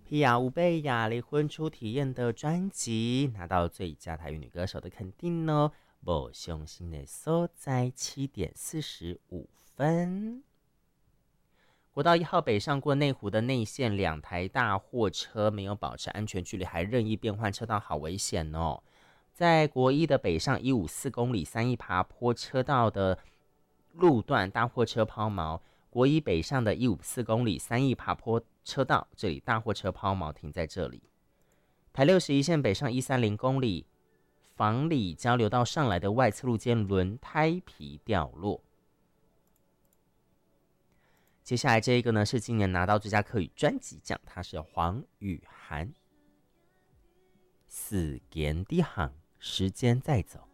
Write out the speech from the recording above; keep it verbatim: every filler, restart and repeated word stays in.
皮亚乌贝亚离婚初体验的专辑拿到最佳台语女歌手的肯定呢，无伤心的所在七点四十五分。国道一号北上过内湖的内线，两台大货车没有保持安全距离，还任意变换车道，好危险哦！在国一的北上一五四公里三义爬坡车道的路段，大货车抛锚；国一北上的一五四公里三义爬坡车道，这里大货车抛锚停在这里。台六十一线北上一三零公里房里交流道上来的外侧路肩轮胎皮掉落。接下来这一个呢，是今年拿到最佳客语专辑奖，它是黄雨涵。四间的行，时间在走。